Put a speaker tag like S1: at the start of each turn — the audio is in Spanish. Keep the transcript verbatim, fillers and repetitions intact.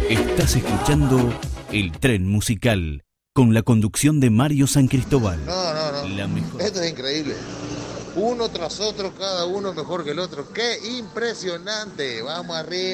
S1: Estás escuchando El Tren Musical, con la conducción de Mario San Cristóbal.
S2: No, no, no.
S1: La mejor...
S2: Esto es increíble. Uno tras otro, cada uno mejor que el otro. ¡Qué impresionante! Vamos arriba.